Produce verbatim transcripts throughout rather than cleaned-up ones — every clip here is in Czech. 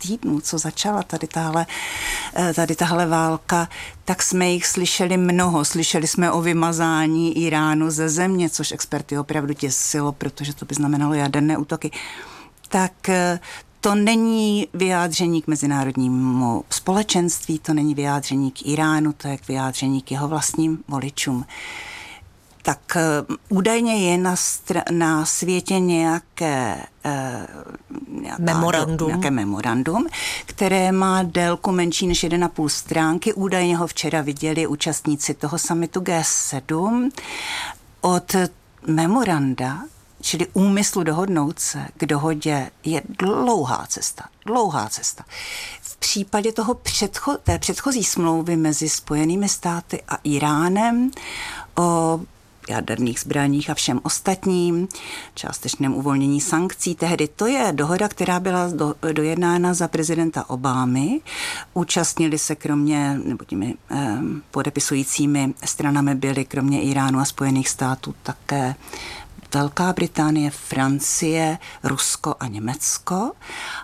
týdnů, co začala tady tahle, tady tahle válka, tak jsme jich slyšeli mnoho. Slyšeli jsme o vymazání Iránu ze země, což experty opravdu těsilo, protože to by znamenalo jaderné útoky. Tak to není vyjádření k mezinárodnímu společenství, to není vyjádření k Iránu, to je k vyjádření k jeho vlastním voličům. Tak uh, údajně je na, str- na světě nějaké, uh, memorandum. nějaké memorandum, které má délku menší než jedna a půl stránky. Údajně ho včera viděli účastníci toho summitu G sedm. Od memoranda, čili úmyslu dohodnout se k dohodě, je dlouhá cesta. Dlouhá cesta. V případě toho předcho- té předchozí smlouvy mezi Spojenými státy a Iránem o jaderných zbraních a všem ostatním, částečném uvolnění sankcí. Tehdy to je dohoda, která byla do, dojednána za prezidenta Obamy. Účastnili se kromě, nebo těmi eh, podepisujícími stranami byly kromě Iránu a Spojených států také Velká Británie, Francie, Rusko a Německo.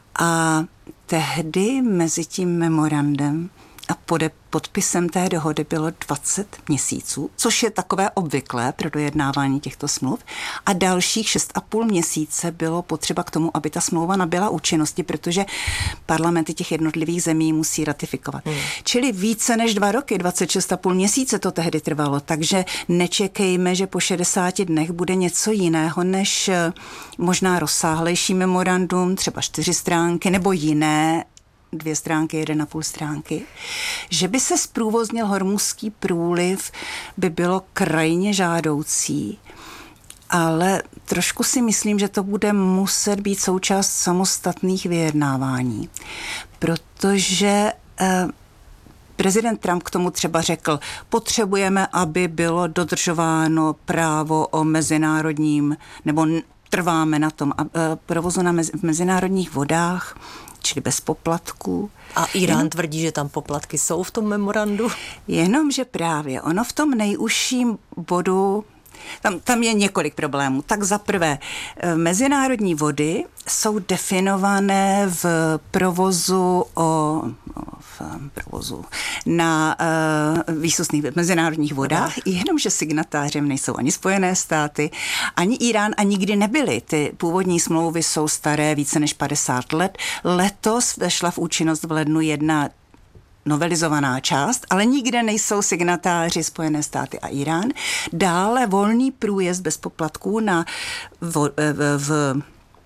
A tehdy mezi tím memorandem a pode, podpisem té dohody bylo dvacet měsíců, což je takové obvyklé pro dojednávání těchto smluv. A dalších šest a půl měsíce bylo potřeba k tomu, aby ta smlouva nabyla účinnosti, protože parlamenty těch jednotlivých zemí musí ratifikovat. Hmm. Čili více než dva roky, dvacet šest a půl měsíce to tehdy trvalo, takže nečekejme, že po šedesáti dnech bude něco jiného než možná rozsáhlejší memorandum, třeba čtyři stránky nebo jiné, dvě stránky, jeden a půl stránky. Že by se zprůvoznil Hormuzský průliv, by bylo krajně žádoucí, ale trošku si myslím, že to bude muset být součást samostatných vyjednávání, protože eh, prezident Trump k tomu třeba řekl, potřebujeme, aby bylo dodržováno právo o mezinárodním, nebo trváme na tom, a, eh, provozu na mezi, v mezinárodních vodách, čili bez poplatků. A Irán Jenom, tvrdí, že tam poplatky jsou v tom memorandu? Jenomže právě ono v tom nejužším bodu, tam, tam je několik problémů. Tak za prvé, mezinárodní vody jsou definované v provozu o, v provozu na uh, výsostných mezinárodních vodách, jenomže signatářem nejsou ani Spojené státy, ani Irán a nikdy nebyly. Ty původní smlouvy jsou staré více než padesát let. Letos vešla v účinnost v lednu jedna novelizovaná část, ale nikde nejsou signatáři Spojené státy a Irán. Dále volný průjezd bez poplatků na v, v, v,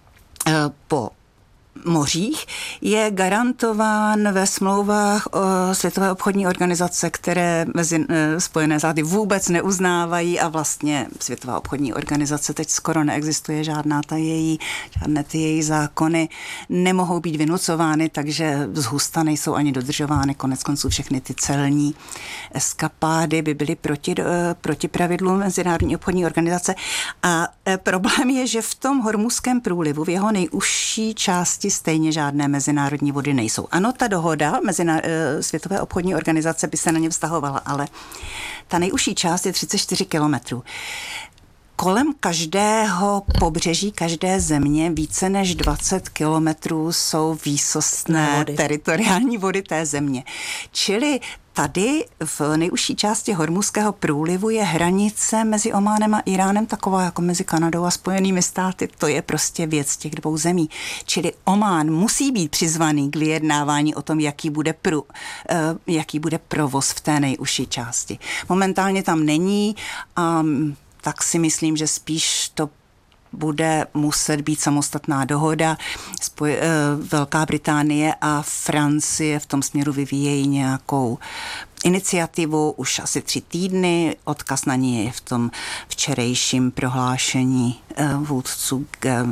po mořích je garantován ve smlouvách o Světové obchodní organizace, které mezi Spojené státy vůbec neuznávají a vlastně Světová obchodní organizace teď skoro neexistuje, žádná ta její, žádné ty její zákony nemohou být vynucovány, takže zhusta nejsou ani dodržovány. Konec konců všechny ty celní eskapády by byly proti, proti pravidlům Mezinárodní obchodní organizace. A problém je, že v tom Hormuzském průlivu, v jeho nejužší části stejně žádné mezinárodní vody nejsou. Ano, ta dohoda Meziná... Světové obchodní organizace by se na ně vztahovala, ale ta nejužší část je třicet čtyři kilometrů. Kolem každého pobřeží, každé země více než dvacet kilometrů jsou výsostné vody. Teritoriální vody té země. Čili tady v nejužší části Hormuzského průlivu je hranice mezi Ománem a Iránem taková jako mezi Kanadou a Spojenými státy. To je prostě věc těch dvou zemí. Čili Omán musí být přizvaný k vyjednávání o tom, jaký bude, prů, jaký bude provoz v té nejužší části. Momentálně tam není a tak si myslím, že spíš to bude muset být samostatná dohoda. Spoj, Velká Británie a Francie v tom směru vyvíjejí nějakou iniciativu už asi tři týdny. Odkaz na ní je v tom včerejším prohlášení vůdců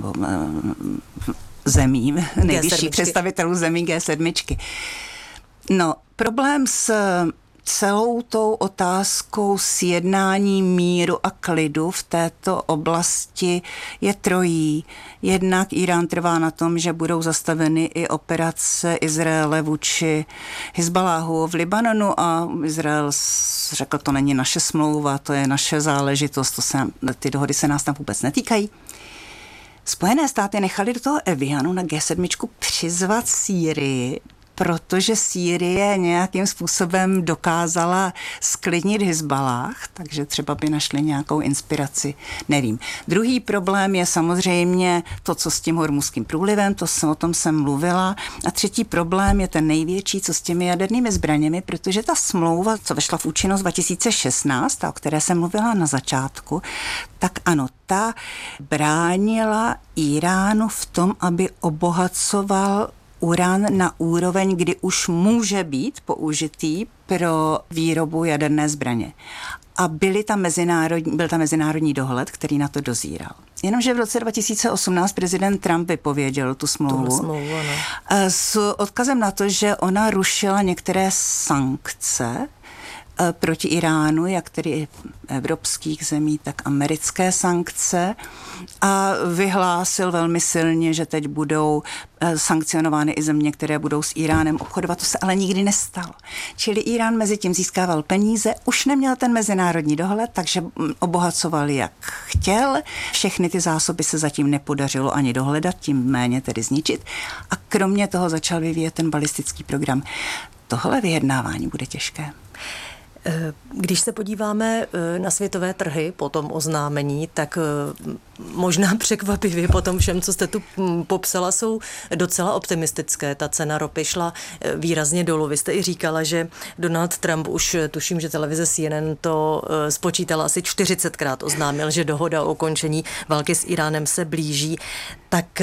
zemí, nejvyšších představitelů zemí G sedm. No, problém s celou tou otázkou sjednání míru a klidu v této oblasti je trojí. Jednak Irán trvá na tom, že budou zastaveny i operace Izraele vůči Hizbaláhu v Libanonu a Izrael řekl, to není naše smlouva, to je naše záležitost, to se, ty dohody se nás tam vůbec netýkají. Spojené státy nechali do toho Evianu na G sedm přizvat Sýrii, protože Sýrie nějakým způsobem dokázala sklidnit Hizbalách, takže třeba by našli nějakou inspiraci, nevím. Druhý problém je samozřejmě to, co s tím Hormuzským průlivem, to jsem, o tom jsem mluvila. A třetí problém je ten největší, co s těmi jadernými zbraněmi, protože ta smlouva, co vešla v účinnost dva tisíce šestnáct, o které jsem mluvila na začátku, tak ano, ta bránila Íránu v tom, aby obohacoval uran na úroveň, kdy už může být použitý pro výrobu jaderné zbraně. A byly tam mezinárodní, byl tam mezinárodní dohled, který na to dozíral. Jenomže v roce dva tisíce osmnáct prezident Trump vypověděl tu smlouvu, smlouvu no. s odkazem na to, že ona rušila některé sankce proti Iránu, jak tedy evropských zemí, tak americké sankce, a vyhlásil velmi silně, že teď budou sankcionovány i země, které budou s Iránem obchodovat. To se ale nikdy nestalo. Čili Irán mezi tím získával peníze, už neměl ten mezinárodní dohled, takže obohacoval, jak chtěl. Všechny ty zásoby se zatím nepodařilo ani dohledat, tím méně tedy zničit. A kromě toho začal vyvíjet ten balistický program. Tohle vyjednávání bude těžké. Když se podíváme na světové trhy po tom oznámení, tak možná překvapivě po tom všem, co jste tu popsala, jsou docela optimistické. Ta cena ropy šla výrazně dolů. Vy jste i říkala, že Donald Trump už, tuším, že televize C N N to spočítala, asi čtyřicetkrát oznámil, že dohoda o ukončení války s Iránem se blíží. Tak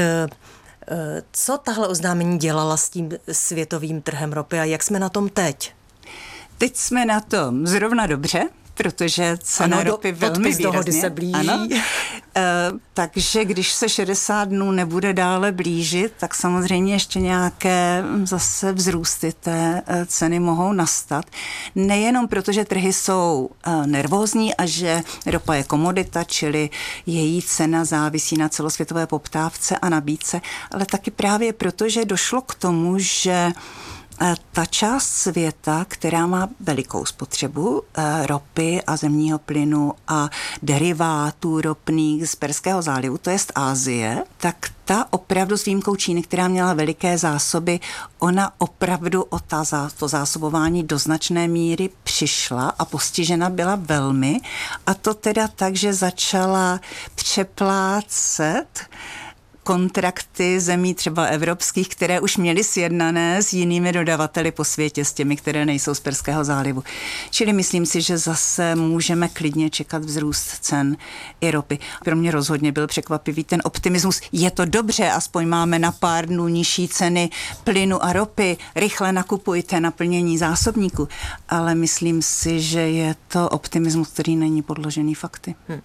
co tahle oznámení dělala s tím světovým trhem ropy a jak jsme na tom teď? Teď jsme na tom zrovna dobře, protože cena ano, ropy velmi výrazně. Dohody se blíží. Ano. E, takže když se šedesát dnů nebude dále blížit, tak samozřejmě ještě nějaké zase vzrůsty té ceny mohou nastat. Nejenom proto, že trhy jsou nervózní a že ropa je komodita, čili její cena závisí na celosvětové poptávce a nabídce, ale taky právě proto, že došlo k tomu, že ta část světa, která má velikou spotřebu ropy a zemního plynu a derivátů ropných z Perského zálivu, to jest Asie, tak ta opravdu s výjimkou Číny, která měla veliké zásoby, ona opravdu o ta, to zásobování do značné míry přišla a postižena byla velmi. A to teda tak, že začala přeplácet kontrakty zemí třeba evropských, které už měly sjednané s jinými dodavateli po světě, s těmi, které nejsou z Perského zálivu. Čili myslím si, že zase můžeme klidně čekat vzrůst cen i ropy. Pro mě rozhodně byl překvapivý ten optimismus. Je to dobře, aspoň máme na pár dnů nižší ceny plynu a ropy, rychle nakupujte naplnění zásobníku. Ale myslím si, že je to optimismus, který není podložený fakty. Hmm.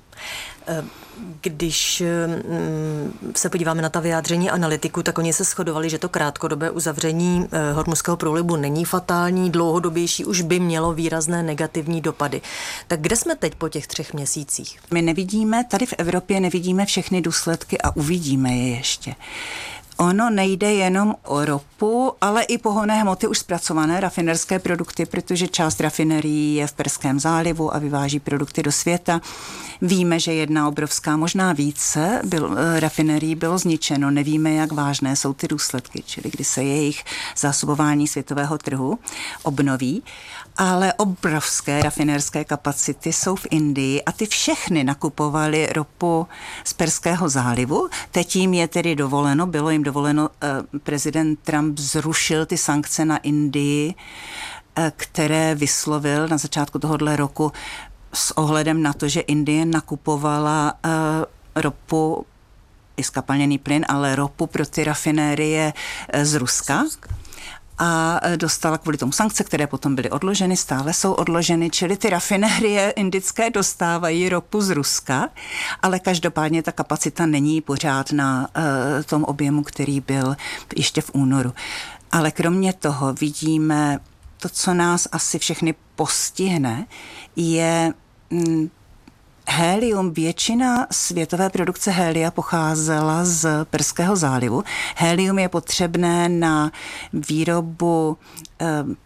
Když se podíváme na ta vyjádření analytiků, tak oni se shodovali, že to krátkodobé uzavření Hormuzského průlivu není fatální, dlouhodobější už by mělo výrazné negativní dopady. Tak kde jsme teď po těch třech měsících? My nevidíme, tady v Evropě nevidíme všechny důsledky a uvidíme je ještě. Ono nejde jenom o ropu, ale i pohonné hmoty už zpracované, rafinerské produkty, protože část rafinerií je v Perském zálivu a vyváží produkty do světa. Víme, že jedna obrovská, možná více byl, rafinerií bylo zničeno. Nevíme, jak vážné jsou ty důsledky, čili kdy se jejich zásobování světového trhu obnoví. Ale obrovské rafinerské kapacity jsou v Indii a ty všechny nakupovaly ropu z Perského zálivu. Teď jim je tedy dovoleno, bylo jim dovoleno, eh, prezident Trump zrušil ty sankce na Indii, eh, které vyslovil na začátku tohohle roku s ohledem na to, že Indie nakupovala eh, ropu, i skapalněný plyn, ale ropu pro ty rafinérie eh, z Ruska. A dostala kvůli tomu sankce, které potom byly odloženy, stále jsou odloženy, čili ty rafinérie indické dostávají ropu z Ruska, ale každopádně ta kapacita není pořád na uh, tom objemu, který byl ještě v únoru. Ale kromě toho vidíme, to, co nás asi všechny postihne, je mm, Helium, většina světové produkce helia pocházela z Perského zálivu. Helium je potřebné na výrobu eh,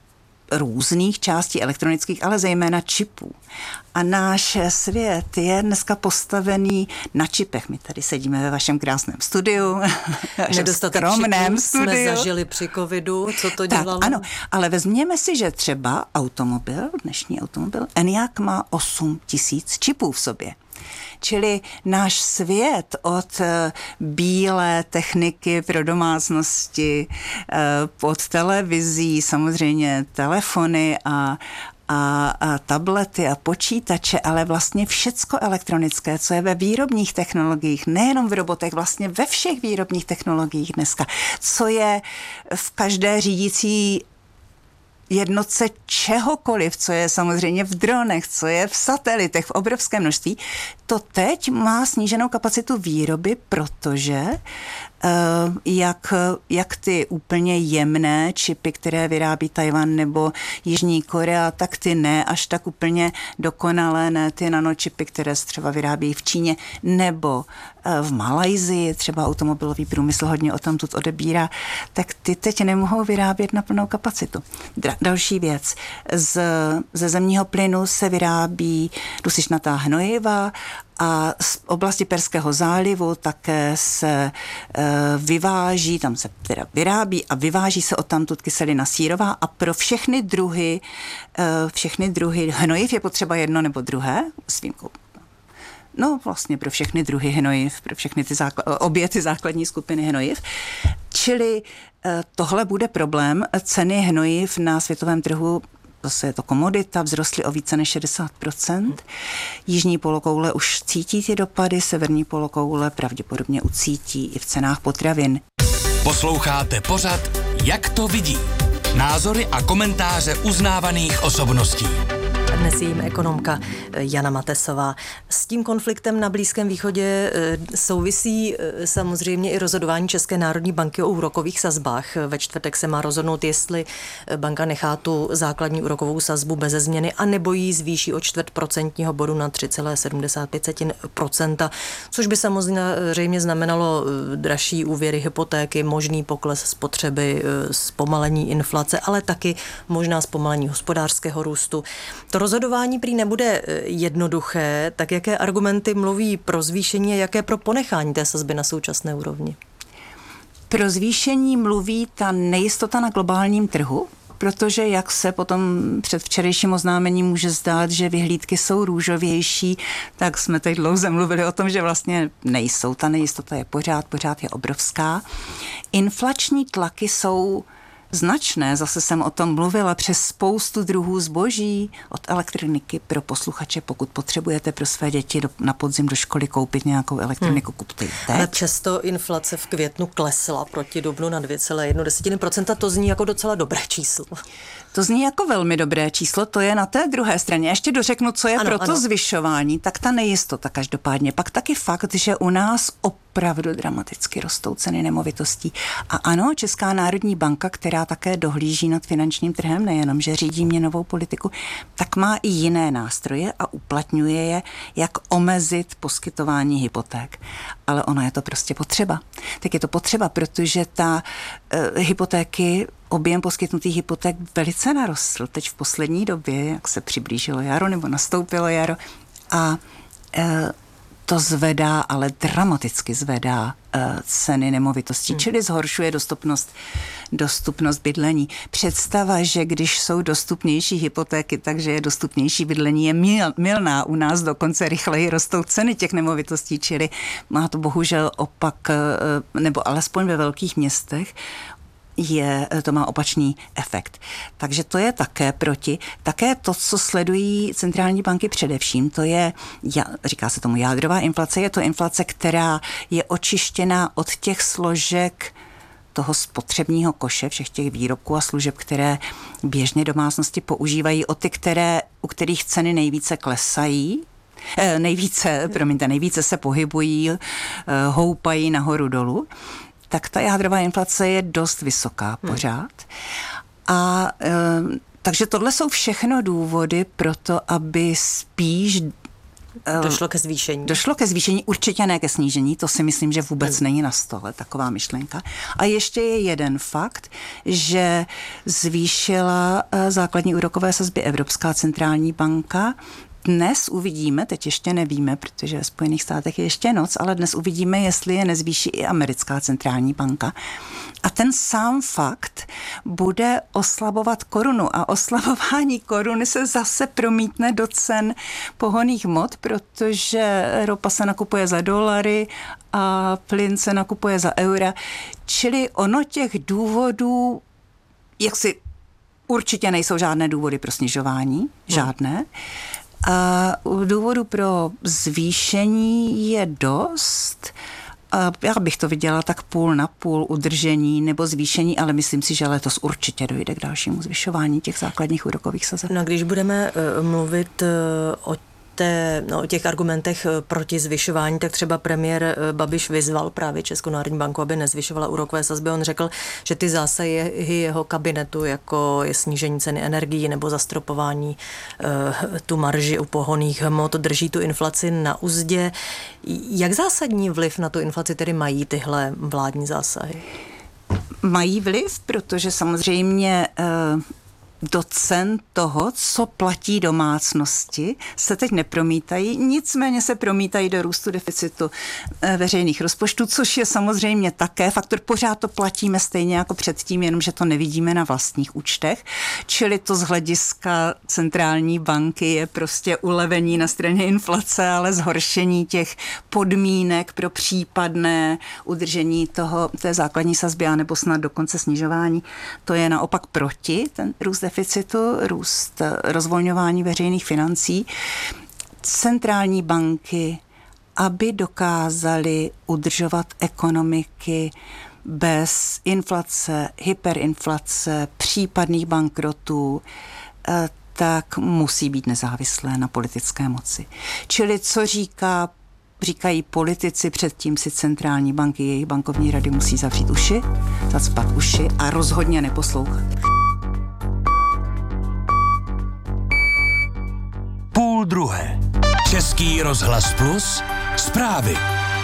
různých částí elektronických, ale zejména čipů. A náš svět je dneska postavený na čipech. My tady sedíme ve vašem krásném studiu, nedostatek čipů jsme zažili při covidu, co to dělalo? Tak, ano, ale vezměme si, že třeba automobil, dnešní automobil, Enyaq má osm tisíc čipů v sobě. Čili náš svět od bílé techniky pro domácnosti, pod televizí, samozřejmě telefony a, a, a tablety a počítače, ale vlastně všecko elektronické, co je ve výrobních technologiích, nejenom v robotech, vlastně ve všech výrobních technologiích dneska, co je v každé řídící jednotce čehokoliv, co je samozřejmě v dronech, co je v satelitech, v obrovském množství, to teď má sníženou kapacitu výroby, protože uh, jak, jak ty úplně jemné čipy, které vyrábí Tajvan nebo Jižní Korea, tak ty ne až tak úplně dokonalé, ne ty nanočipy, které se třeba vyrábí v Číně nebo uh, v Malajsii, třeba automobilový průmysl hodně o tom tu odebírá, tak ty teď nemohou vyrábět na plnou kapacitu. Dra- další věc. Z, ze zemního plynu se vyrábí dusičnatá hnojiva a z oblasti Perského zálivu také se e, vyváží, tam se teda vyrábí a vyváží se odtamtud kyselina sírová a pro všechny druhy, e, všechny druhy hnojiv je potřeba jedno nebo druhé, s výjimkou. No vlastně pro všechny druhy hnojiv, pro všechny ty zákl- obě ty základní skupiny hnojiv. Čili e, tohle bude problém. Ceny hnojiv na světovém trhu, zase je to komodita, vzrostly o více než šedesát procent. Jižní polokoule už cítí ty dopady, severní polokoule pravděpodobně ucítí i v cenách potravin. Posloucháte pořad Jak to vidí? Názory a komentáře uznávaných osobností. Dnes je jím ekonomka Jana Matesová. S tím konfliktem na Blízkém východě souvisí samozřejmě i rozhodování České národní banky o úrokových sazbách. Ve čtvrtek se má rozhodnout, jestli banka nechá tu základní úrokovou sazbu beze změny, anebo ji zvýší o čtvrt procentního bodu na tři celá sedmdesát pět procenta, což by samozřejmě znamenalo dražší úvěry, hypotéky, možný pokles spotřeby, zpomalení inflace, ale taky možná zpomalení hospodářského růstu. To rozhodování prý nebude jednoduché, tak jaké argumenty mluví pro zvýšení a jaké pro ponechání té sazby na současné úrovni? Pro zvýšení mluví ta nejistota na globálním trhu, protože jak se potom před včerejším oznámením může zdát, že vyhlídky jsou růžovější, tak jsme teď dlouze mluvili o tom, že vlastně nejsou. Ta nejistota je pořád, pořád je obrovská. Inflační tlaky jsou značné, zase jsem o tom mluvila, přes spoustu druhů zboží, od elektroniky pro posluchače, pokud potřebujete pro své děti do, na podzim do školy koupit nějakou elektroniku, hmm. kupte ji teď. Ale často inflace v květnu klesla proti dubnu na dvě celá jedna procenta, to zní jako docela dobré číslo. To zní jako velmi dobré číslo, to je na té druhé straně. Ještě dořeknu, co je ano, pro to ano. zvyšování, tak ta nejistota každopádně. Pak taky fakt, že u nás opravdu dramaticky rostou ceny nemovitostí. A ano, Česká národní banka, která také dohlíží nad finančním trhem, nejenom, že řídí měnovou politiku, tak má i jiné nástroje a uplatňuje je, jak omezit poskytování hypoték. Ale ono je to prostě potřeba. Tak je to potřeba, protože ta uh, hypotéky objem poskytnutých hypoték velice narostl teď v poslední době, jak se přiblížilo jaro nebo nastoupilo jaro a e, to zvedá, ale dramaticky zvedá e, ceny nemovitostí, hmm. čili zhoršuje dostupnost, dostupnost bydlení. Představa, že když jsou dostupnější hypotéky, takže je dostupnější bydlení, je mil, milná. U nás dokonce rychleji rostou ceny těch nemovitostí, čili má to bohužel opak, e, nebo alespoň ve velkých městech, je, to má opačný efekt. Takže to je také proti. Také to, co sledují centrální banky především, to je, říká se tomu jádrová inflace, je to inflace, která je očištěná od těch složek toho spotřebního koše, všech těch výrobků a služeb, které běžně domácnosti používají, o ty, které, u kterých ceny nejvíce klesají, eh, nejvíce, promiňte, nejvíce se pohybují, eh, houpají nahoru dolů, tak ta jádrová inflace je dost vysoká pořád. A e, takže tohle jsou všechno důvody pro to, aby spíš Došlo ke zvýšení? Došlo ke zvýšení, určitě ne ke snížení, to si myslím, že vůbec hmm. není na stole, taková myšlenka. A ještě je jeden fakt, že zvýšila základní úrokové sazby Evropská centrální banka. Dnes uvidíme, teď ještě nevíme, protože ve Spojených státech je ještě noc, ale dnes uvidíme, jestli je nezvýší i americká centrální banka. A ten sám fakt bude oslabovat korunu a oslabování koruny se zase promítne do cen pohonných hmot, protože ropa se nakupuje za dolary a plyn se nakupuje za eura. Čili ono těch důvodů, jak si určitě nejsou žádné důvody pro snižování, žádné. A důvodu pro zvýšení je dost. A já bych to viděla tak půl na půl udržení nebo zvýšení, ale myslím si, že letos určitě dojde k dalšímu zvyšování těch základních úrokových sazeb. No, když budeme uh, mluvit uh, o Té, no, o těch argumentech proti zvyšování, tak třeba premiér Babiš vyzval právě Českou národní banku, aby nezvyšovala úrokové sazby. On řekl, že ty zásahy jeho kabinetu, jako je snížení ceny energií nebo zastropování uh, tu marži u pohonných hmot, drží tu inflaci na uzdě. Jak zásadní vliv na tu inflaci tedy mají tyhle vládní zásahy? Mají vliv, protože samozřejmě uh, do cen toho, co platí domácnosti, se teď nepromítají, nicméně se promítají do růstu deficitu veřejných rozpočtů, což je samozřejmě také faktor. Pořád to platíme stejně jako předtím, jenomže to nevidíme na vlastních účtech. Čili to z hlediska centrální banky je prostě ulevení na straně inflace, ale zhoršení těch podmínek pro případné udržení toho, té základní sazby, anebo snad dokonce snižování. To je naopak proti ten růst deficitu, růst rozvolňování veřejných financí. Centrální banky, aby dokázaly udržovat ekonomiky bez inflace, hyperinflace, případných bankrotů, tak musí být nezávislé na politické moci. Čili co říká Říkají politici, předtím si centrální banky, jejich bankovní rady musí zavřít uši, zacpat uši a rozhodně neposlouchat. Půl druhé. Český rozhlas Plus. Zprávy.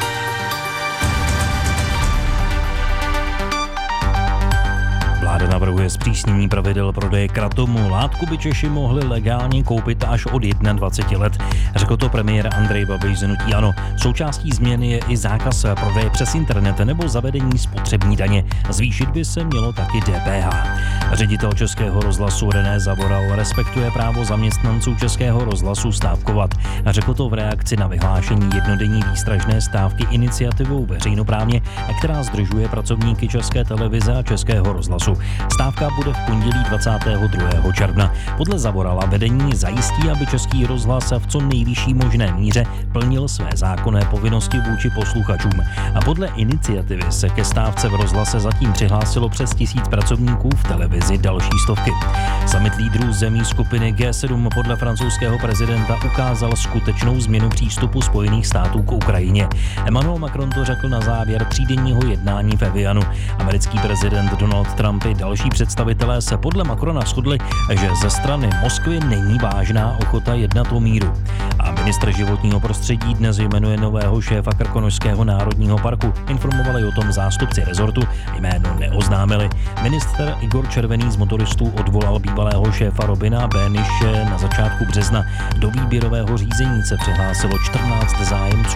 Vláda navrhuje zpřísnění pravidel prodeje kratomu. Látku by Češi mohli legálně koupit až od dvacet jedna let. Řekl to premiér Andrej Babiš z hnutí ANO. Součástí změny je i zákaz prodeje přes internet nebo zavedení spotřební daně. Zvýšit by se mělo taky D P H. Ředitel Českého rozhlasu René Zavoral respektuje právo zaměstnanců Českého rozhlasu stávkovat. Řekl to v reakci na vyhlášení jednodenní výstražné stávky iniciativou veřejnoprávně, která zdržuje pracovníky České televize a Českého rozhlasu. Stávka bude v pondělí dvacátého druhého června. Podle Zavorala vedení zajistí, aby Český rozhlas v co nejvyšší možné míře plnil své zákonné povinnosti vůči posluchačům. A podle iniciativy se ke stávce v rozhlase zatím přihlásilo přes tisíc pracovníků, v televizi další stovky. Summit lídrů zemí skupiny G sedm podle francouzského prezidenta ukázal skutečnou změnu přístupu Spojených států k Ukrajině. Emmanuel Macron to řekl na závěr třídenního jednání v Evianu. Americký prezident Donald Trump i další představitelé se podle Macrona shodli, že ze strany Moskvy není vážná ochota jednat o míru. A ministr životního prostředí dnes jmenuje nového šéfa Krkonošského národního parku. Informovali o tom zástupci rezortu, jméno neoznámili. Ministr Igor Červený z motoristů odvolal bývalého šéfa Robina Béniše na začátku března. Do výběrového řízení se přihlásilo čtrnáct zájemců.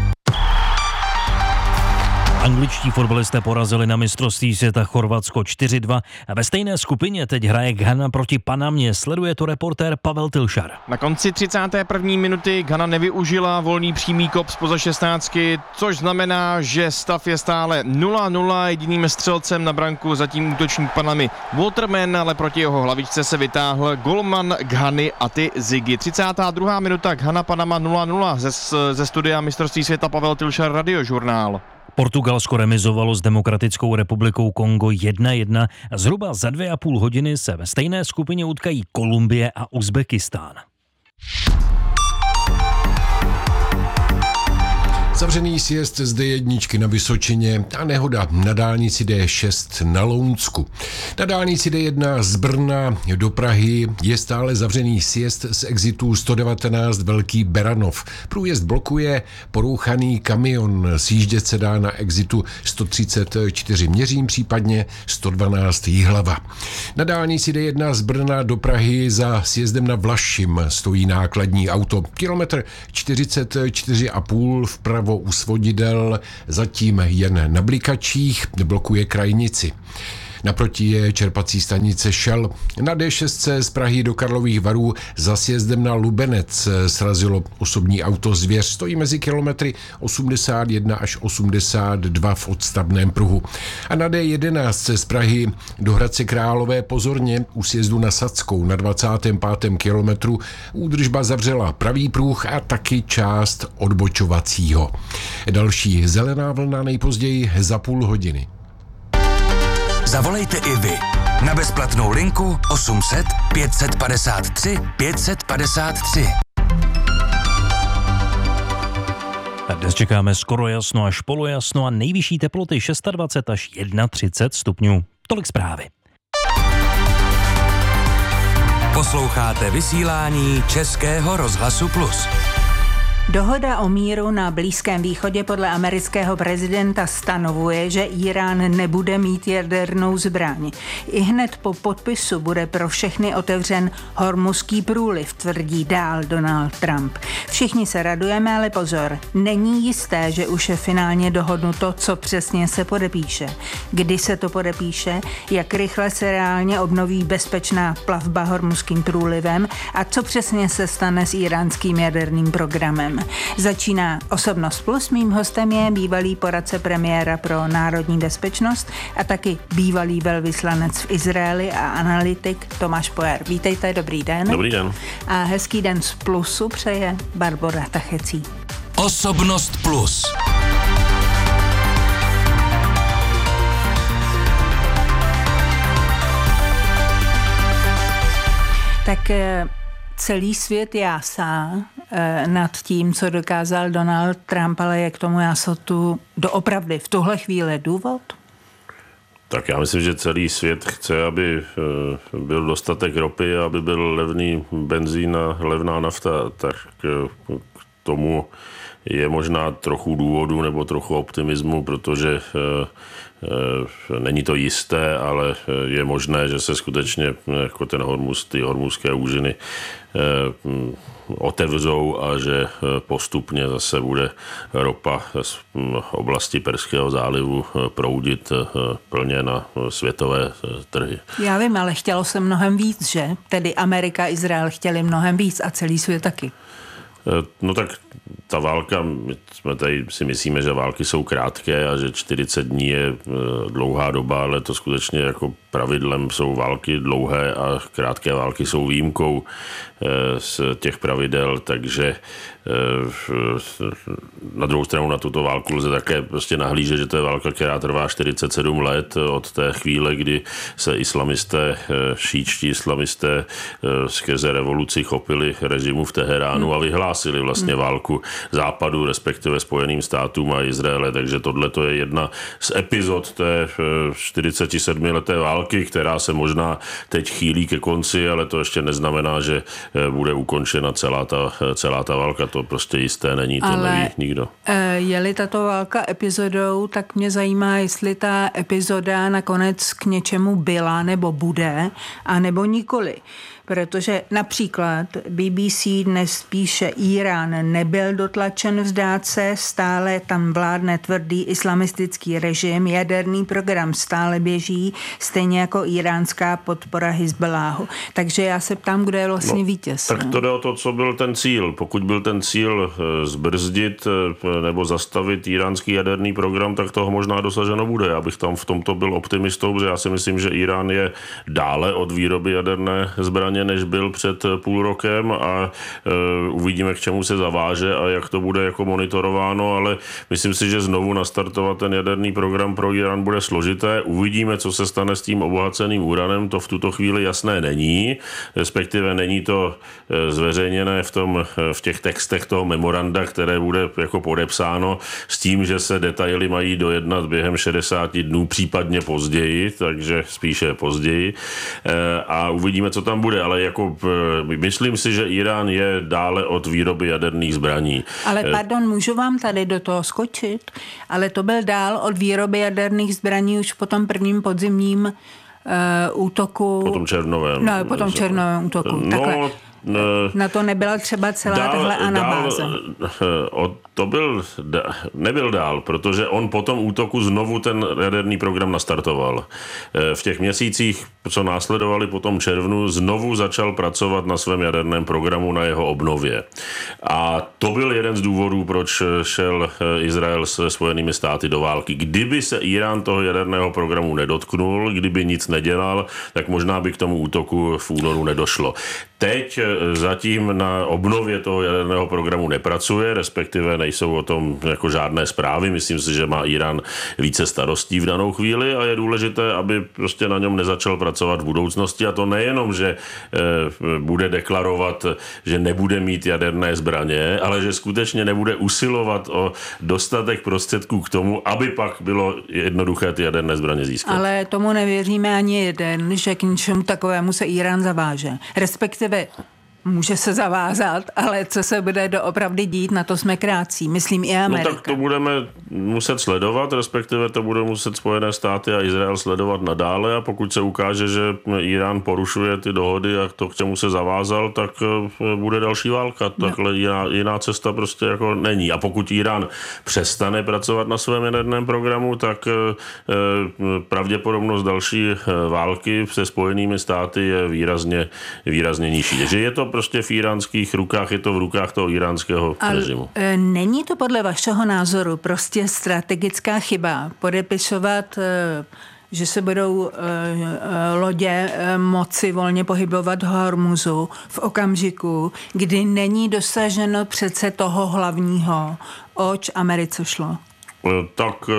Angličtí fotbalisté porazili na mistrovství světa Chorvatsko čtyři dva. Ve stejné skupině teď hraje Ghana proti Panamě. Sleduje to reportér Pavel Tilšar. Na konci třicáté první minuty Ghana nevyužila volný přímý kop zpoza šestnáctky, což znamená, že stav je stále nula nula. Jediným střelcem na branku zatím útočník Panamy Waterman, ale proti jeho hlavičce se vytáhl golman Ghany Ati Ziggy. třicátá druhá minuta Ghana Panama nula nula. Ze, ze studia mistrovství světa Pavel Tilšar, Radiožurnál. Portugalsko remizovalo s Demokratickou republikou Kongo jedna jedna. Zhruba za dvě a půl hodiny se ve stejné skupině utkají Kolumbie a Uzbekistán. Zavřený sjezd z D jedna na Vysočině a nehoda na dálnici D šest na Lounsku. Na dálnici D jedna z Brna do Prahy je stále zavřený sjezd z exitu sto devatenáct Velký Beranov. Průjezd blokuje porouchaný kamion, sjíždět se dá na exitu sto třicet čtyři Měřím, případně sto dvanáct Jihlava. Na dálnici D jedna z Brna do Prahy za sjezdem na Vlašim stojí nákladní auto. Kilometr čtyřicet čtyři a půl vpravo u Svodidel, zatím jen na Blikačích, blokuje krajnici. Naproti je čerpací stanice Shell. Na D šest z Prahy do Karlových Varů za sjezdem na Lubenec srazilo osobní auto Zvěř. Stojí mezi kilometry osmdesát jedna až osmdesát dva v odstavném pruhu. A na D jedenáct z Prahy do Hradce Králové pozorně u sjezdu na Sadskou na dvacátém pátém kilometru údržba zavřela pravý pruh a taky část odbočovacího. Další zelená vlna nejpozději za půl hodiny. Zavolejte i vy na bezplatnou linku osm set pět set padesát tři pět set padesát tři. Dnes čekáme skoro jasno až polojasno a nejvyšší teploty dvacet šest až třicet jedna stupňů. Tolik zprávy. Posloucháte vysílání Českého rozhlasu Plus. Dohoda o míru na Blízkém východě podle amerického prezidenta stanovuje, že Irán nebude mít jadernou zbraň. I hned po podpisu bude pro všechny otevřen Hormuzský průliv, tvrdí dál Donald Trump. Všichni se radujeme, ale pozor, není jisté, že už je finálně dohodnuto, co přesně se podepíše. Kdy se to podepíše, jak rychle se reálně obnoví bezpečná plavba Hormuzským průlivem a co přesně se stane s iránským jaderným programem. Začíná Osobnost Plus. Mým hostem je bývalý poradce premiéra pro národní bezpečnost a taky bývalý velvyslanec v Izraeli a analytik Tomáš Pojar. Vítejte, dobrý den. Dobrý den. A hezký den z Plusu přeje Barbora Tachecí. Osobnost Plus. Tak celý svět jásá eh, nad tím, co dokázal Donald Trump, ale je k tomu jásotu doopravdy v tuhle chvíli důvod? Tak já myslím, že celý svět chce, aby byl dostatek ropy, aby byl levný benzín a levná nafta. Tak k tomu je možná trochu důvodu nebo trochu optimismu, protože není to jisté, ale je možné, že se skutečně jako ten Hormuz, ty hormuzské úžiny otevřou a že postupně zase bude ropa z oblasti Perského zálivu proudit plně na světové trhy. Já vím, ale chtělo se mnohem víc, že? Tedy Amerika a Izrael chtěli mnohem víc a celý svět taky. No tak ta válka, my jsme tady si myslíme, že války jsou krátké a že čtyřicet dní je dlouhá doba, ale to skutečně jako pravidlem jsou války dlouhé a krátké války jsou výjimkou z těch pravidel, takže na druhou stranu na tuto válku lze také prostě nahlížet, že to je válka, která trvá čtyřicet sedm let od té chvíle, kdy se islamisté, šíčtí islamisté skrze revoluci chopili režimu v Teheránu a vyhlásili vlastně válku Západu, respektive Spojeným státům a Izraele, takže tohle to je jedna z epizod té čtyřicetisedmileté války, která se možná teď chýlí ke konci, ale to ještě neznamená, že bude ukončena celá ta, celá ta válka. To prostě jisté není, to ale neví nikdo. Je-li tato válka epizodou, tak mě zajímá, jestli ta epizoda nakonec k něčemu byla nebo bude, a nebo nikoli. Protože například B B C dnes píše, Irán nebyl dotlačen vzdát se, stále tam vládne tvrdý islamistický režim, jaderný program stále běží, stejně jako iránská podpora Hizballáhu. Takže já se ptám, kdo je vlastně no, vítěz. Tak to jde o to, co byl ten cíl. Pokud byl ten cíl zbrzdit nebo zastavit iránský jaderný program, tak toho možná dosaženo bude. Já bych tam v tomto byl optimistou, protože já si myslím, že Irán je dále od výroby jaderné zbraně, než byl před půl rokem a uh, uvidíme, k čemu se zaváže a jak to bude jako monitorováno, ale myslím si, že znovu nastartovat ten jaderný program pro Irán bude složité. Uvidíme, co se stane s tím obohaceným uranem, to v tuto chvíli jasné není, respektive není to zveřejněné v, tom, v těch textech toho memoranda, které bude jako podepsáno s tím, že se detaily mají dojednat během šedesáti dnů, případně později, takže spíše později a uvidíme, co tam bude, ale jako myslím si, že Irán je dále od výroby jaderných zbraní. Ale pardon, můžu vám tady do toho skočit, ale to byl dál od výroby jaderných zbraní už po tom prvním podzimním uh, útoku. Po tom červnovém. No, po tom červnovém útoku. No, takhle. Na to nebyla třeba celá dál, tahle anabáze. Dál, to byl, nebyl dál, protože on po tom útoku znovu ten jaderný program nastartoval. V těch měsících, co následovali po tom červnu, znovu začal pracovat na svém jaderném programu, na jeho obnově. A to byl jeden z důvodů, proč šel Izrael se Spojenými státy do války. Kdyby se Irán toho jaderného programu nedotknul, kdyby nic nedělal, tak možná by k tomu útoku v únoru nedošlo. Teď zatím na obnově toho jaderného programu nepracuje, respektive nejsou o tom jako žádné zprávy. Myslím si, že má Irán více starostí v danou chvíli a je důležité, aby prostě na něm nezačal pracovat v budoucnosti. A to nejenom, že bude deklarovat, že nebude mít jaderné zbraně, ale že skutečně nebude usilovat o dostatek prostředků k tomu, aby pak bylo jednoduché ty jaderné zbraně získat. Ale tomu nevěříme ani jeden, že k ničemu takovému se Irán zaváže. Respektive může se zavázat, ale co se bude doopravdy dít, na to jsme krátcí. Myslím i Amerika. No tak to budeme muset sledovat, respektive to budou muset Spojené státy a Izrael sledovat nadále a pokud se ukáže, že Irán porušuje ty dohody a to, k čemu se zavázal, tak bude další válka. Takhle jiná, jiná cesta prostě jako není. A pokud Irán přestane pracovat na svém jaderném programu, tak pravděpodobnost další války se Spojenými státy je výrazně, výrazně nižší. Takže je to prostě v iránských rukách, je to v rukách toho iránského režimu. Ale není to podle vašeho názoru prostě strategická chyba podepisovat, že se budou lodě moci volně pohybovat v Hormuzu v okamžiku, kdy není dosaženo přece toho hlavního, oč Americe šlo? Tak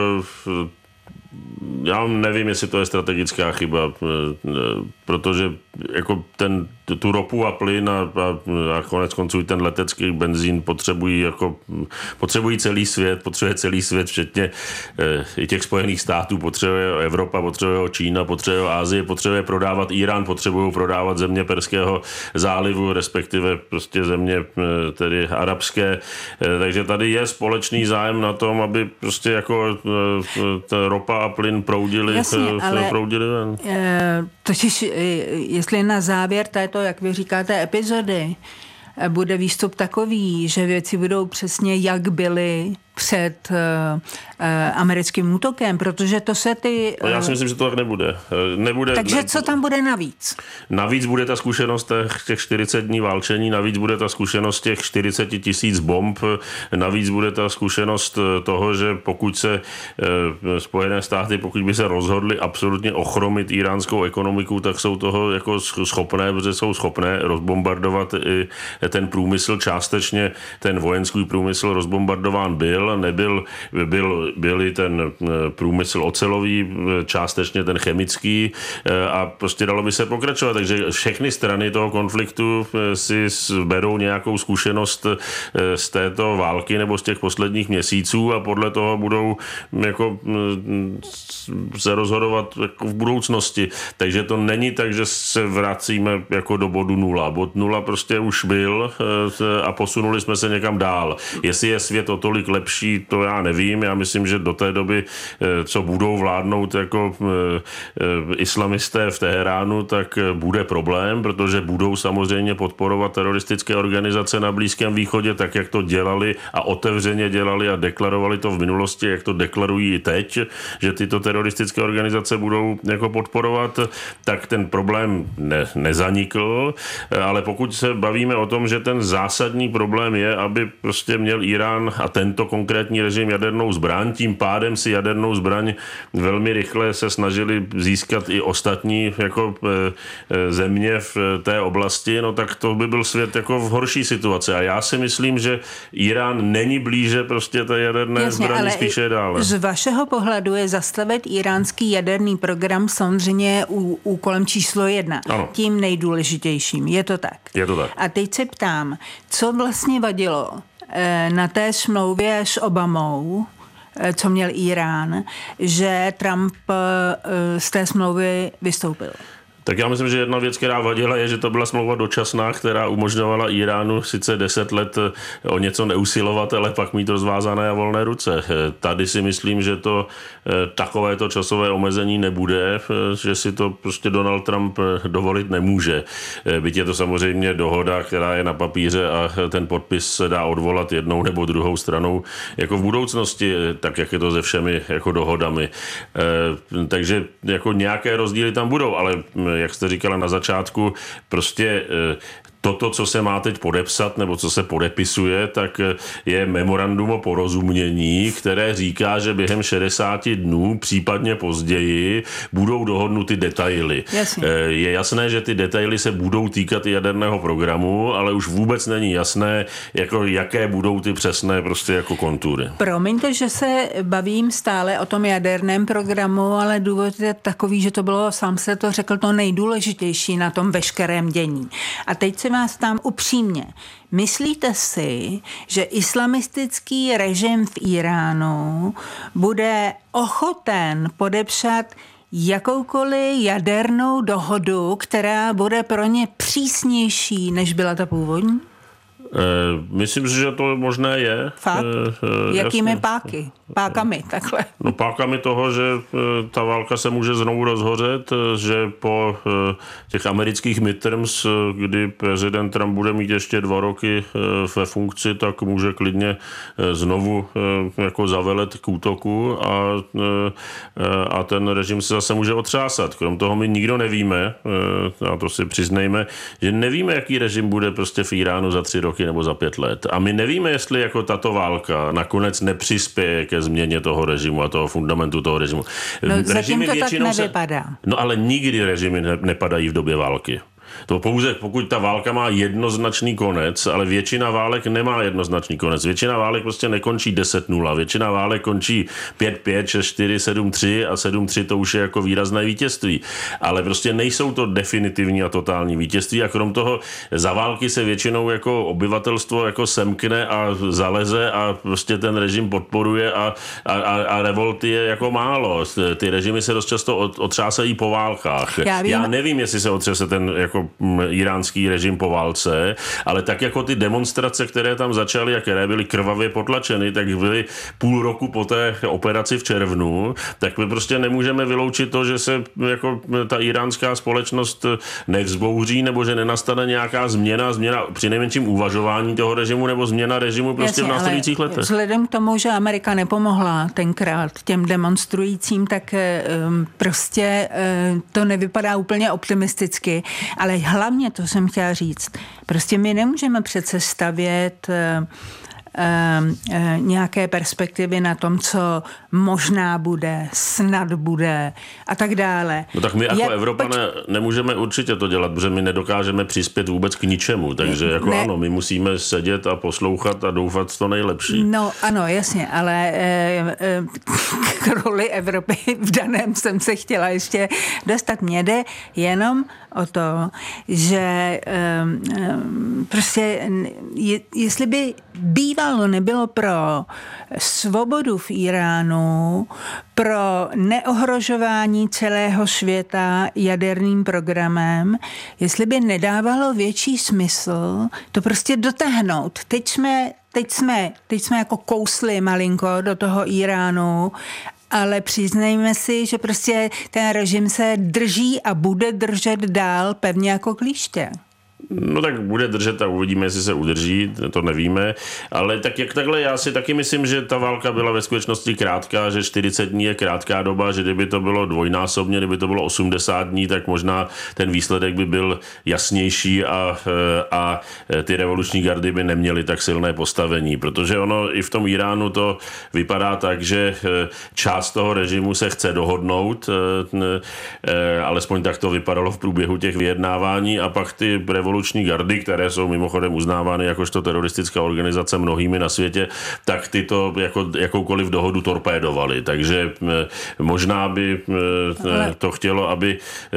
já nevím, jestli to je strategická chyba, protože jako ten, tu ropu a plyn a, a, a konec konců i ten letecký benzín potřebují, jako, potřebují celý svět, potřebuje celý svět, včetně e, i těch Spojených států, potřebuje Evropa, potřebuje Čína, potřebuje Asie, potřebuje prodávat Irán, potřebují prodávat země Perského zálivu, respektive prostě země e, tedy arabské. E, takže tady je společný zájem na tom, aby prostě jako e, ta ropa a plyn proudili, Jasně, ale, proudili ven. E, totiž, jestli na závěr této, jak vy říkáte, epizody bude výstup takový, že věci budou přesně jak byly před uh, uh, americkým útokem, protože to se ty... Uh, Já si myslím, že to tak nebude. nebude takže ne, co tam bude navíc? Navíc bude ta zkušenost těch čtyřicet dní válčení, navíc bude ta zkušenost těch čtyřicet tisíc bomb, navíc bude ta zkušenost toho, že pokud se uh, Spojené státy, pokud by se rozhodly absolutně ochromit iránskou ekonomiku, tak jsou toho jako schopné, protože jsou schopné rozbombardovat i ten průmysl, částečně ten vojenský průmysl rozbombardován byl, nebyl, byl, byli ten průmysl ocelový, částečně ten chemický a prostě dalo by se pokračovat. Takže všechny strany toho konfliktu si berou nějakou zkušenost z této války nebo z těch posledních měsíců a podle toho budou jako se rozhodovat jako v budoucnosti. Takže to není tak, že se vracíme jako do bodu nula. Bod nula prostě už byl a posunuli jsme se někam dál. Jestli je svět o tolik lepší, to já nevím. Já myslím, že do té doby, co budou vládnout jako islamisté v Teheránu, tak bude problém, protože budou samozřejmě podporovat teroristické organizace na Blízkém východě, tak jak to dělali a otevřeně dělali a deklarovali to v minulosti, jak to deklarují i teď, že tyto teroristické organizace budou jako podporovat, tak ten problém ne, nezanikl, ale pokud se bavíme o tom, že ten zásadní problém je, aby prostě měl Irán a tento konkrétní konkrétní režim jadernou zbraň, tím pádem si jadernou zbraň velmi rychle se snažili získat i ostatní jako země v té oblasti, no tak to by byl svět jako v horší situaci. A já si myslím, že Irán není blíže prostě té jaderné Jasně, zbraní, spíše dále. Z vašeho pohledu je zastavit iránský jaderný program samozřejmě ú, úkolem číslo jedna. Ano. Tím nejdůležitějším. Je to tak? Je to tak. A teď se ptám, co vlastně vadilo eh, na té smlouvě s Obamou, eh, co měl Irán, že Trump eh, z té smlouvy vystoupil? Tak já myslím, že jedna věc, která vadila, je, že to byla smlouva dočasná, která umožňovala Iránu sice deset let o něco neusilovat, ale pak mít rozvázané a volné ruce. Tady si myslím, že to takovéto časové omezení nebude, že si to prostě Donald Trump dovolit nemůže. Byť je to samozřejmě dohoda, která je na papíře a ten podpis se dá odvolat jednou nebo druhou stranou jako v budoucnosti, tak jak je to se všemi jako dohodami. Takže jako nějaké rozdíly tam budou, ale jak jste říkala na začátku, prostě toto, co se má teď podepsat, nebo co se podepisuje, tak je memorandum o porozumění, které říká, že během šedesáti dnů, případně později, budou dohodnuty detaily. Jasně. Je jasné, že ty detaily se budou týkat i jaderného programu, ale už vůbec není jasné, jako jaké budou ty přesné prostě jako kontury. Promiňte, že se bavím stále o tom jaderném programu, ale důvod je takový, že to bylo, sám se to řekl, to nejdůležitější na tom veškerém dění. A teď se vás tam upřímně. Myslíte si, že islamistický režim v Iránu bude ochoten podepsat jakoukoliv jadernou dohodu, která bude pro ně přísnější, než byla ta původní? Myslím si, že to možné je. Fakt? E, Jakými jasně. páky? Pákami, takhle. No pákami toho, že ta válka se může znovu rozhořet, že po těch amerických midterms, kdy prezident Trump bude mít ještě dva roky ve funkci, tak může klidně znovu jako zavelet k útoku a, a ten režim se zase může otřásat. Krom toho my nikdo nevíme, a to si přiznejme, že nevíme, jaký režim bude prostě v Iránu za tři roky nebo za pět let. A my nevíme, jestli jako tato válka nakonec nepřispěje ke změně toho režimu a toho fundamentu toho režimu. No, zatím to tak nevypadá. Se, no ale nikdy režimy ne, nepadají v době války. To pouze, pokud ta válka má jednoznačný konec, ale většina válek nemá jednoznačný konec. Většina válek prostě nekončí deset nula. Většina válek končí pět pět, šest čtyři, sedm tři a sedm tři to už je jako výrazné vítězství. Ale prostě nejsou to definitivní a totální vítězství a krom toho za války se většinou jako obyvatelstvo jako semkne a zaleze a prostě ten režim podporuje a, a, a revolty je jako málo. Ty režimy se dost často otřásají po válkách. Já, Já nevím, jestli se otřese ten jako iránský režim po válce, ale tak jako ty demonstrace, které tam začaly a které byly krvavě potlačeny, tak byly půl roku po té operaci v červnu, tak my prostě nemůžeme vyloučit to, že se jako ta iránská společnost nevzbouří nebo že nenastane nějaká změna, změna při nejmenším uvažování toho režimu nebo změna režimu prostě Jasně, v následujících letech. Vzhledem k tomu, že Amerika nepomohla tenkrát těm demonstrujícím, tak um, prostě um, to nevypadá úplně optimisticky, ale hlavně, to jsem chtěla říct, prostě my nemůžeme přece stavět uh, uh, uh, nějaké perspektivy na tom, co možná bude, snad bude a tak dále. No tak my jako Je, Evropané poč- nemůžeme určitě to dělat, protože my nedokážeme přispět vůbec k ničemu, takže jako ne. ano, my musíme sedět a poslouchat a doufat v to nejlepší. No ano, jasně, ale e, e, k roli Evropy v daném jsem se chtěla ještě dostat. Mně jde jenom o to, že e, e, prostě je, jestli by bývalo nebylo pro svobodu v Iránu, pro neohrožování celého světa jaderným programem, jestli by nedávalo větší smysl to prostě dotáhnout. Teď jsme, teď jsme, teď jsme jako kousli malinko do toho Iránu, ale přiznejme si, že prostě ten režim se drží a bude držet dál pevně jako klíště. No tak bude držet a uvidíme, jestli se udrží, to nevíme, ale tak jak takhle já si taky myslím, že ta válka byla ve skutečnosti krátká, že čtyřicet dní je krátká doba, že kdyby to bylo dvojnásobně, kdyby to bylo osmdesát dní, tak možná ten výsledek by byl jasnější a, a ty revoluční gardy by neměly tak silné postavení, protože ono i v tom Iránu to vypadá tak, že část toho režimu se chce dohodnout, alespoň tak to vypadalo v průběhu těch vyjednávání, a pak ty revoluční gardy, které jsou mimochodem uznávány jakožto teroristická organizace mnohými na světě, tak ty to jako, jakoukoliv dohodu torpédovali. Takže možná by to chtělo, aby,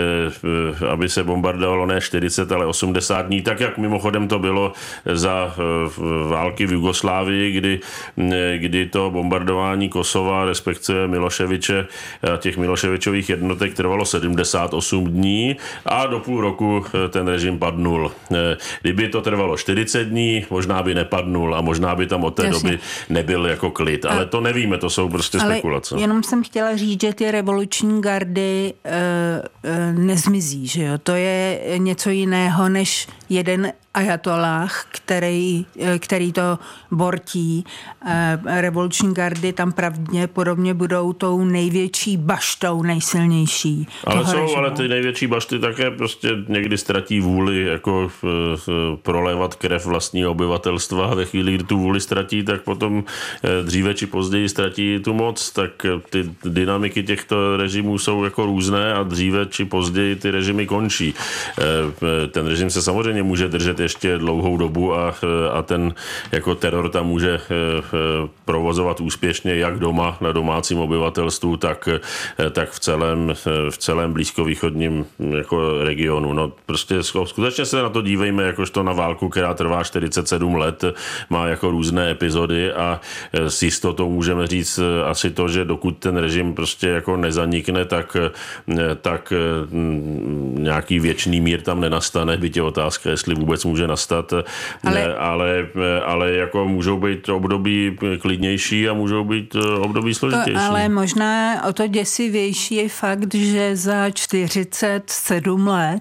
aby se bombardovalo ne čtyřicet, ale osmdesát dní, tak jak mimochodem to bylo za války v Jugoslávii, kdy, kdy to bombardování Kosova, respektive Miloševiče, těch Miloševičových jednotek trvalo sedmdesát osm dní a do půl roku ten režim padnul. Kdyby to trvalo čtyřicet dní, možná by nepadnul a možná by tam od té Jasně. doby nebyl jako klid. Ale a, to nevíme, to jsou prostě ale spekulace. Jenom jsem chtěla říct, že ty revoluční gardy e, e, nezmizí, že jo? To je něco jiného než jeden ajatollah, který, který to bortí. Revoluční gardy tam pravděpodobně budou tou největší baštou, nejsilnější. Ale jsou, režimu. Ale ty největší bašty také prostě někdy ztratí vůli jako prolévat krev vlastního obyvatelstva. Ve chvíli, kdy tu vůli ztratí, tak potom dříve či později ztratí tu moc. Tak ty dynamiky těchto režimů jsou jako různé a dříve či později ty režimy končí. Ten režim se samozřejmě může držet ještě dlouhou dobu a, a ten jako teror tam může provozovat úspěšně jak doma na domácím obyvatelstvu, tak, tak v celém, v celém blízkovýchodním jako regionu. No prostě skutečně se na to dívejme jakožto na válku, která trvá čtyřicet sedm let, má jako různé epizody a s jistotou můžeme říct asi to, že dokud ten režim prostě jako nezanikne, tak, tak nějaký věčný mír tam nenastane, byť je otázka, jestli vůbec může nastat, ale, ale, ale jako můžou být období klidnější a můžou být období složitější. To, ale možná o to děsivější je fakt, že za čtyřicet sedm let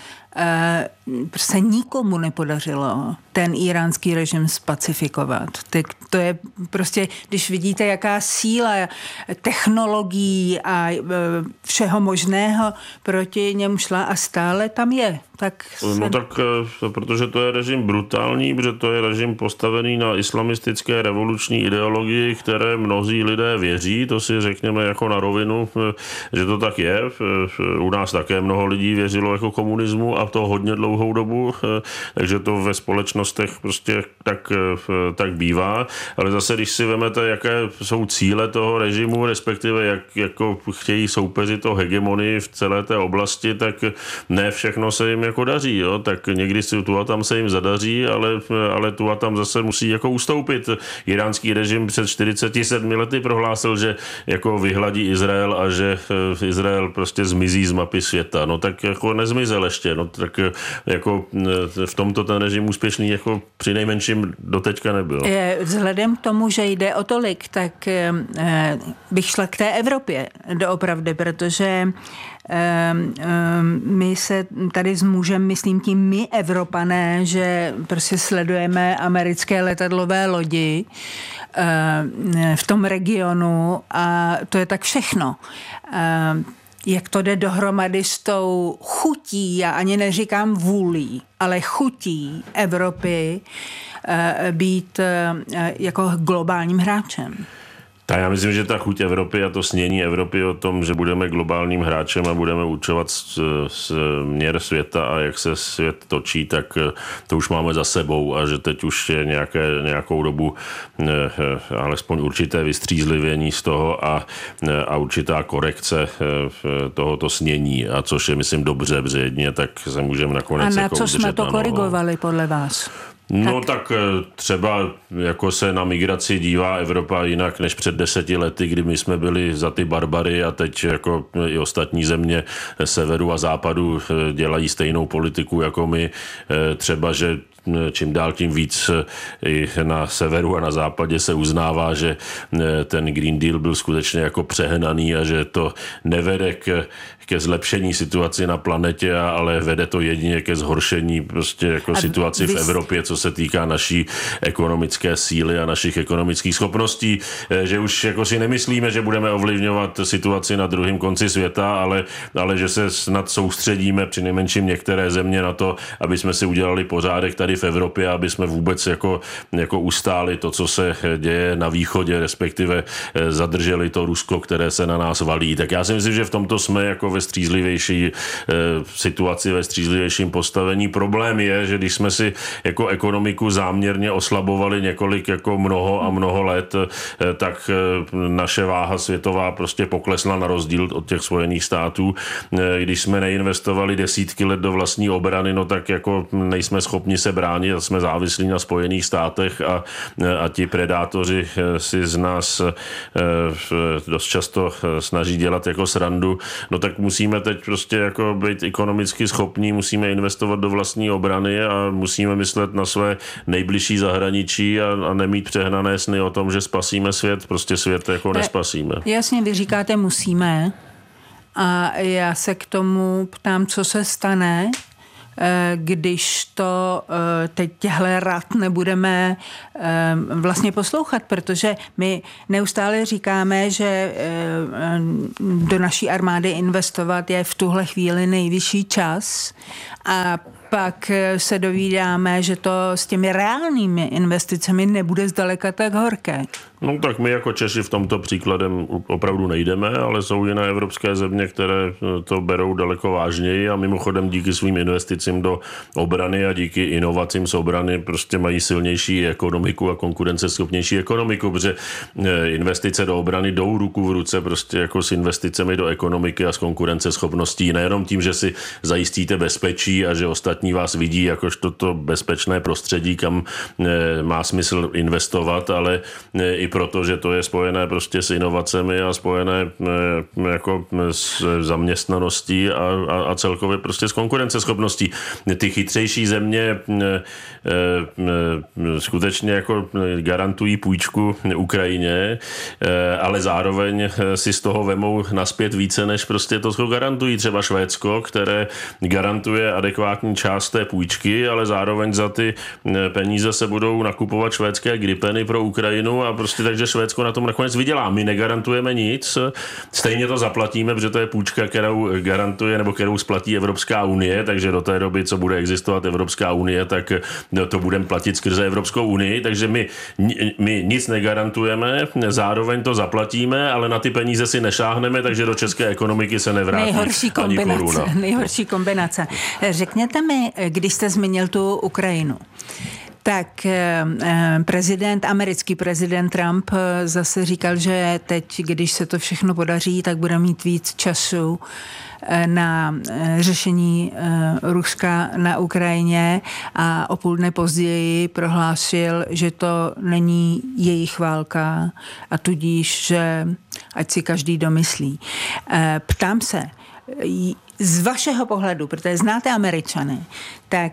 se nikomu nepodařilo ten íránský režim spacifikovat. Tak to je prostě, když vidíte, jaká síla technologií a všeho možného proti němu šla a stále tam je. Tak se... No tak, protože to je režim brutální, protože to je režim postavený na islamistické revoluční ideologii, které mnozí lidé věří, to si řekněme jako na rovinu, že to tak je. U nás také mnoho lidí věřilo jako komunismu a to hodně dlouhou dobu, takže to ve společnostech prostě tak, tak bývá, ale zase, když si vemete, jaké jsou cíle toho režimu, respektive jak jako chtějí soupeřit o hegemonii v celé té oblasti, tak ne všechno se jim jako daří, jo? Tak někdy si tu a tam se jim zadaří, ale, ale tu a tam zase musí jako ustoupit. Iránský režim před čtyřiceti sedmi lety prohlásil, že jako vyhladí Izrael a že Izrael prostě zmizí z mapy světa. No tak jako nezmizel ještě, no tak jako v tomto ten režim úspěšný jako při nejmenším doteďka nebyl. Vzhledem k tomu, že jde o tolik, tak bych šla k té Evropě doopravdy, protože my se tady s mužem, myslím tím my Evropané, že prostě sledujeme americké letadlové lodi v tom regionu a to je tak všechno. Jak to jde dohromady s tou chutí, já ani neříkám vůlí, ale chutí Evropy být jako globálním hráčem. Tak já myslím, že ta chuť Evropy a to snění Evropy o tom, že budeme globálním hráčem a budeme určovat směr světa a jak se svět točí, tak to už máme za sebou a že teď už je nějaké, nějakou dobu alespoň určité vystřízlivění z toho a, a určitá korekce tohoto snění, a což je, myslím, dobře, protože jedině tak se můžeme nakonec A na jako co jsme to korigovali podle vás? No tak. tak třeba jako se na migraci dívá Evropa jinak než před deseti lety, kdy my jsme byli za ty barbary a teď jako i ostatní země severu a západu dělají stejnou politiku jako my. Třeba, že čím dál tím víc i na severu a na západě se uznává, že ten Green Deal byl skutečně jako přehnaný a že to nevede k, ke zlepšení situaci na planetě, ale vede to jedině ke zhoršení prostě jako situaci v Evropě, co se týká naší ekonomické síly a našich ekonomických schopností, že už jako si nemyslíme, že budeme ovlivňovat situaci na druhém konci světa, ale, ale že se snad soustředíme při nejmenším některé země na to, aby jsme si udělali pořádek tady v Evropě, aby jsme vůbec jako, jako ustáli to, co se děje na východě, respektive zadrželi to Rusko, které se na nás valí. Tak já si myslím, že v tomto jsme jako ve střízlivější situaci, ve střízlivějším postavení. Problém je, že když jsme si jako ekonomiku záměrně oslabovali několik jako mnoho a mnoho let, tak naše váha světová prostě poklesla na rozdíl od těch Spojených států. Když jsme neinvestovali desítky let do vlastní obrany, no tak jako nejsme schopni se bránit a jsme závislí na Spojených státech a, a ti predátoři si z nás dost často snaží dělat jako srandu, no tak musíme teď prostě jako být ekonomicky schopní, musíme investovat do vlastní obrany a musíme myslet na své nejbližší zahraničí a, a nemít přehnané sny o tom, že spasíme svět, prostě svět jako nespasíme. Jasně, vy říkáte musíme a já se k tomu ptám, co se stane, když to teď těhle rad nebudeme vlastně poslouchat, protože my neustále říkáme, že do naší armády investovat je v tuhle chvíli nejvyšší čas a pak se dovídáme, že to s těmi reálnými investicemi nebude zdaleka tak horké. No tak my jako Češi v tomto příkladem opravdu nejdeme, ale jsou jiné evropské země, které to berou daleko vážněji a mimochodem díky svým investicím do obrany a díky inovacím z obrany prostě mají silnější ekonomiku a konkurenceschopnější ekonomiku, protože investice do obrany jdou ruku v ruce prostě jako s investicemi do ekonomiky a s konkurenceschopností. Nejenom tím, že si zajistíte bezpečí a že ostatní vás vidí jakožto to bezpečné prostředí, kam má smysl investovat, ale i proto, že to je spojené prostě s inovacemi a spojené jako s zaměstnaností a, a, a celkově prostě s konkurenceschopností. Ty chytřejší země skutečně jako garantují půjčku Ukrajině, ale zároveň si z toho vemou naspět více, než prostě to, co garantují. Třeba Švédsko, které garantuje adekvátní část té půjčky, ale zároveň za ty peníze se budou nakupovat švédské gripeny pro Ukrajinu a prostě takže Švédsko na tom nakonec vydělá. My negarantujeme nic, stejně to zaplatíme, protože to je půjčka, kterou garantuje nebo kterou splatí Evropská unie, takže do té doby, co bude existovat Evropská unie, tak to budeme platit skrze Evropskou unii, takže my, my nic negarantujeme, zároveň to zaplatíme, ale na ty peníze si nešáhneme, takže do české ekonomiky se nevrátí nejhorší ani kombinace, koruna. Nejhorší kombinace. Řekněte mi, když jste zmínil tu Ukrajinu, tak prezident, americký prezident Trump zase říkal, že teď, když se to všechno podaří, tak bude mít víc času na řešení Ruska na Ukrajině a o půl dne později prohlásil, že to není jejich válka a tudíž, že ať si každý domyslí. Ptám se, z vašeho pohledu, protože znáte Američany, tak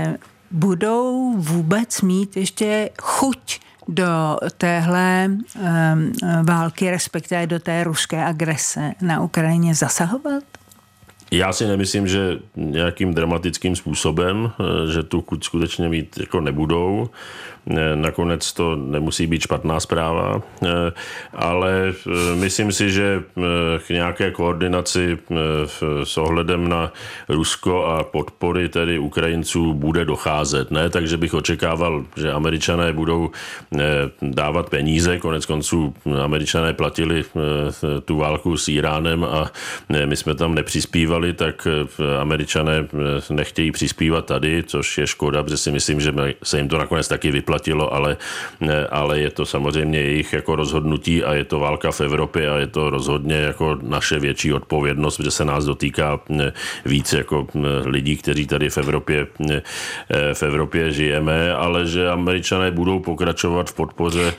budou vůbec mít ještě chuť do téhle um, války, respektive do té ruské agrese na Ukrajině zasahovat? Já si nemyslím, že nějakým dramatickým způsobem, že tu chuť skutečně mít jako nebudou. Nakonec to nemusí být špatná zpráva, ale myslím si, že k nějaké koordinaci s ohledem na Rusko a podpory tedy Ukrajinců bude docházet. Ne? Takže bych očekával, že Američané budou dávat peníze. Konec konců Američané platili tu válku s Iránem a my jsme tam nepřispívali, tak Američané nechtějí přispívat tady, což je škoda, protože si myslím, že se jim to nakonec taky vyplatilo. Ale, ale je to samozřejmě jejich jako rozhodnutí a je to válka v Evropě a je to rozhodně jako naše větší odpovědnost, protože se nás dotýká víc jako lidí, kteří tady v Evropě, v Evropě žijeme, ale že Američané budou pokračovat v podpoře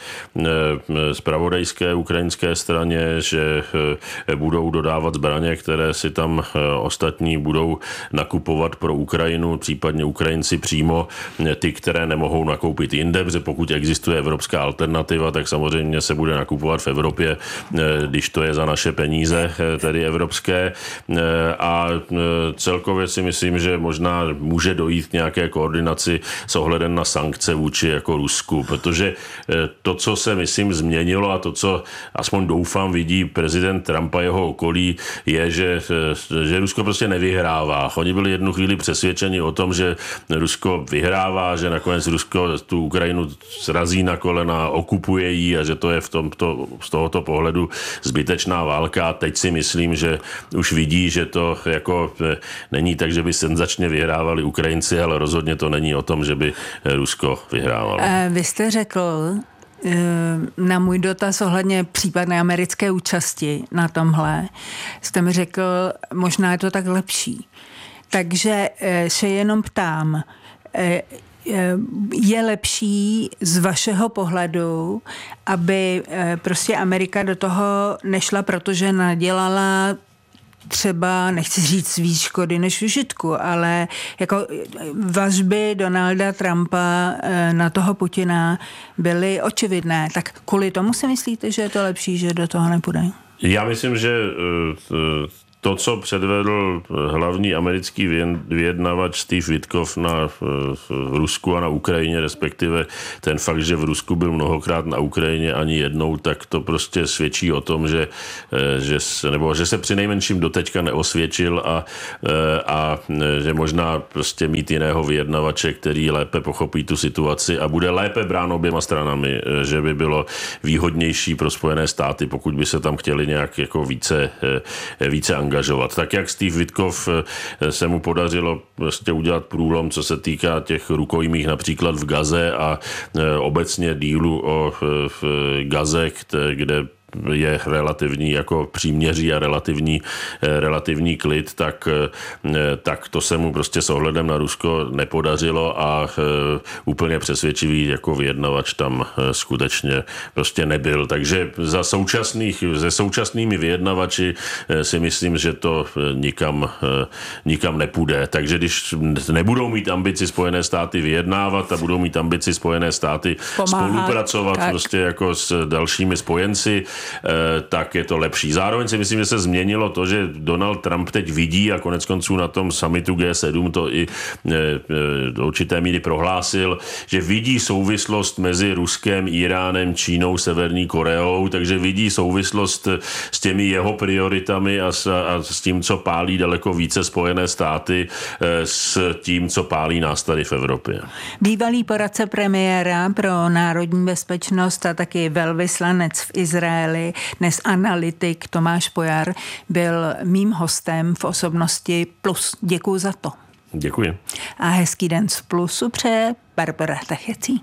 zpravodajské ukrajinské straně, že budou dodávat zbraně, které si tam ostatní budou nakupovat pro Ukrajinu, případně Ukrajinci přímo ty, které nemohou nakoupit jinde, protože pokud existuje evropská alternativa, tak samozřejmě se bude nakupovat v Evropě, když to je za naše peníze, tedy evropské. A celkově si myslím, že možná může dojít k nějaké koordinaci s ohledem na sankce vůči jako Rusku, protože to, co se myslím změnilo a to, co aspoň doufám vidí prezident Trump a jeho okolí, je, že, že Rusko prostě nevyhrává. Oni byli jednu chvíli přesvědčeni o tom, že Rusko vyhrává, že nakonec Rusko tu Ukrajinu srazí na kolena, okupuje ji a že to je v tomto, z tohoto pohledu zbytečná válka. Teď si myslím, že už vidí, že to jako není tak, že by senzačně vyhrávali Ukrajinci, ale rozhodně to není o tom, že by Rusko vyhrávalo. Vy jste řekl na můj dotaz ohledně případné americké účasti na tomhle, jste mi řekl, možná je to tak lepší. Takže se jenom ptám, je lepší z vašeho pohledu, aby prostě Amerika do toho nešla, protože nadělala třeba, nechci říct víc škody než užitku, ale jako vazby Donalda Trumpa na toho Putina byly očividné. Tak kvůli tomu si myslíte, že je to lepší, že do toho nepůjde? Já myslím, že to, co předvedl hlavní americký vyjednavač Steve Witkoff na v Rusku a na Ukrajině, respektive ten fakt, že v Rusku byl mnohokrát, na Ukrajině ani jednou, tak to prostě svědčí o tom, že, že, se, nebo, že se přinejmenším doteďka neosvědčil a, a že možná prostě mít jiného vyjednavače, který lépe pochopí tu situaci a bude lépe brán oběma stranami, že by bylo výhodnější pro Spojené státy, pokud by se tam chtěli nějak jako více, více angažovat. Tak jak Steve Witkoff se mu podařilo prostě udělat průlom, co se týká těch rukojmích například v Gaze a obecně dílu o Gaze, kde je relativní jako příměří a relativní, relativní klid, tak, tak to se mu prostě s ohledem na Rusko nepodařilo a úplně přesvědčivý jako vyjednavač tam skutečně prostě nebyl. Takže za současných, se současnými vyjednavači si myslím, že to nikam, nikam nepůjde. Takže když nebudou mít ambici Spojené státy vyjednávat a budou mít ambici Spojené státy pomáhat, spolupracovat tak. prostě jako s dalšími spojenci, tak je to lepší. Zároveň si myslím, že se změnilo to, že Donald Trump teď vidí a konec konců na tom summitu G sedm to i do určité míry prohlásil, že vidí souvislost mezi Ruskem, Iránem, Čínou, Severní Koreou, takže vidí souvislost s těmi jeho prioritami a s, a s tím, co pálí daleko více Spojené státy, s tím, co pálí nás tady v Evropě. Bývalý poradce premiéra pro národní bezpečnost a taky velvyslanec v Izraeli, dnes analytik Tomáš Pojar, byl mým hostem v Osobnosti Plus. Děkuju za to. Děkuji. A hezký den z Plusu přeje Barbara Tachecí.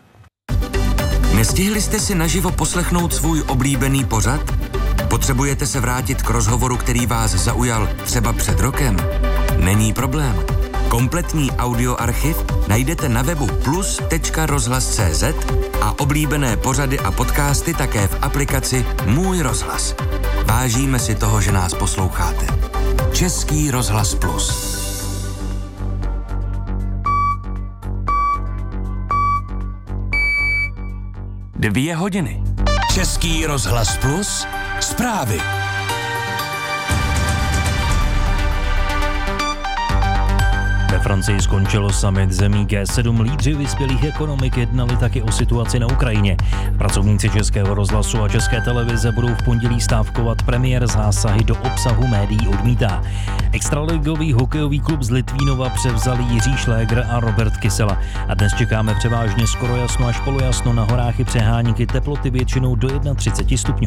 Nestihli jste si naživo poslechnout svůj oblíbený pořad? Potřebujete se vrátit k rozhovoru, který vás zaujal třeba před rokem? Není problém. Kompletní audioarchiv najdete na webu plus tečka rozhlas tečka cé zet a oblíbené pořady a podcasty také v aplikaci Můj rozhlas. Vážíme si toho, že nás posloucháte. Český rozhlas Plus. Dvě hodiny. Český rozhlas Plus. Zprávy. Ve Francii skončilo summit zemí G sedm. Lídři vyspělých ekonomik jednali taky o situaci na Ukrajině. Pracovníci Českého rozhlasu a České televize budou v pondělí stávkovat, premiér zásahy do obsahu médií odmítá. Extraligový hokejový klub z Litvínova převzali Jiří Šlégr a Robert Kysela. A dnes čekáme převážně skoro jasno až polojasno, na horách i přeháníky, teploty většinou do třicet jedna stupňů.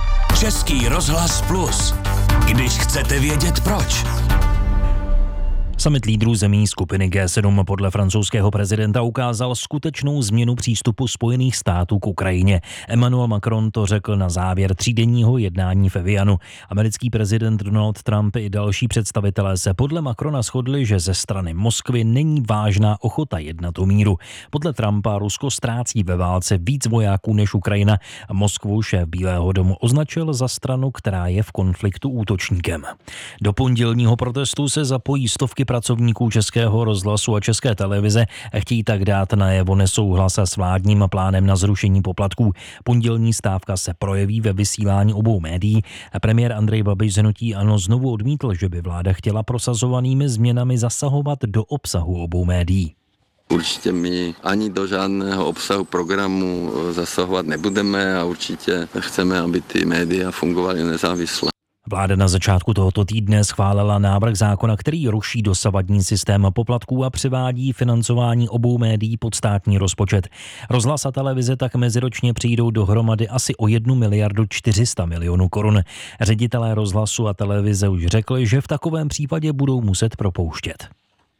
Český rozhlas Plus. Když chcete vědět proč. Summit lídrů zemí skupiny G sedm podle francouzského prezidenta ukázal skutečnou změnu přístupu Spojených států k Ukrajině. Emmanuel Macron to řekl na závěr třídenního jednání v Evianu. Americký prezident Donald Trump i další představitelé se podle Macrona shodli, že ze strany Moskvy není vážná ochota jednat o míru. Podle Trumpa Rusko ztrácí ve válce víc vojáků než Ukrajina a Moskvu šéf Bílého domu označil za stranu, která je v konfliktu útočníkem. Do pondělního protestu se zapojí stovky pracovníků Českého rozhlasu a České televize a chtějí tak dát najevo nesouhlas s vládním plánem na zrušení poplatků. Pondělní stávka se projeví ve vysílání obou médií. Premiér Andrej Babiš z hnutí ANO znovu odmítl, že by vláda chtěla prosazovanými změnami zasahovat do obsahu obou médií. Určitě my ani do žádného obsahu programu zasahovat nebudeme a určitě chceme, aby ty média fungovaly nezávisle. Vláda na začátku tohoto týdne schválila návrh zákona, který ruší dosavadní systém poplatků a převádí financování obou médií pod státní rozpočet. Rozhlas a televize tak meziročně přijdou dohromady asi o jednu miliardu čtyři sta milionů korun. Ředitelé rozhlasu a televize už řekli, že v takovém případě budou muset propouštět.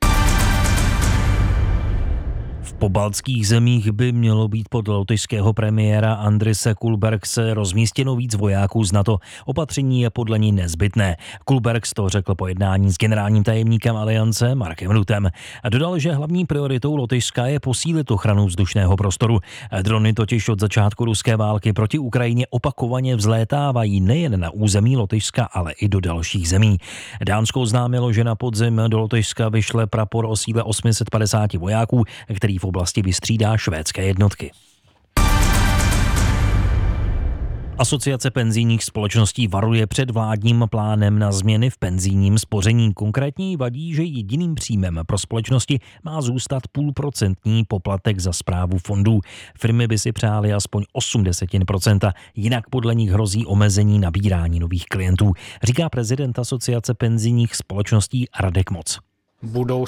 V pobaltských zemích by mělo být podle lotyšského premiéra Andrise Kulbergse rozmístěno víc vojáků z NATO. Opatření je podle ní nezbytné. Kulbergs to řekl po jednání s generálním tajemníkem Aliance Markem Ruttem. A dodal, že hlavní prioritou Lotyšska je posílit ochranu vzdušného prostoru. Drony totiž od začátku ruské války proti Ukrajině opakovaně vzlétávají nejen na území Lotyšska, ale i do dalších zemí. Dánsko oznámilo, že na podzim do Lotyšska vyšle prapor o síle osm set padesát vojáků, který v oblasti vystřídá švédské jednotky. Asociace penzijních společností varuje před vládním plánem na změny v penzijním spoření. Konkrétně jí vadí, že jediným příjmem pro společnosti má zůstat půlprocentní poplatek za správu fondů. Firmy by si přály aspoň osm desetin procenta, jinak podle nich hrozí omezení nabírání nových klientů, říká prezident Asociace penzijních společností Radek Moc. Budou